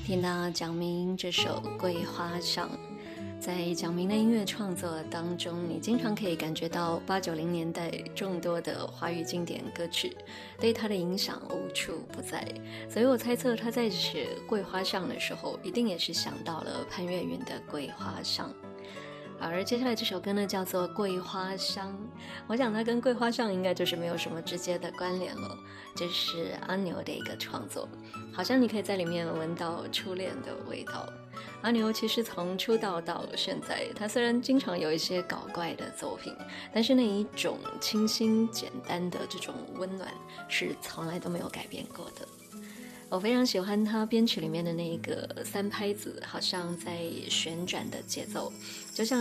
听到蒋明这首《桂花上》，在蒋明的音乐创作当中，你经常可以感觉到80、90年代众多的华语经典歌曲对他的影响无处不在，所以我猜测他在写《桂花上》的时候，一定也是想到了潘越云的《桂花上》。而接下来这首歌呢叫做《桂花香》，我想它跟桂花上应该就是没有什么直接的关联了，这是阿牛的一个创作，好像你可以在里面闻到初恋的味道。阿牛其实从出道到现在，他虽然经常有一些搞怪的作品，但是那一种清新简单的这种温暖是从来都没有改变过的。我非常喜欢他编曲里面的那个3拍子好像在旋转的节奏，就像